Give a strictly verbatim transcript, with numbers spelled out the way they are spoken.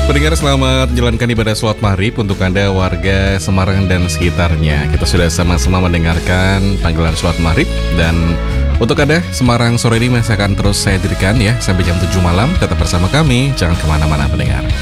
Pendengar, selamat menjalankan ibadah sholat maghrib untuk Anda warga Semarang dan sekitarnya. Kita sudah sama-sama mendengarkan panggilan sholat maghrib. Dan untuk Anda Semarang sore ini masih akan terus saya dirikan ya sampai jam tujuh malam. Tetap bersama kami, jangan kemana-mana pendengar.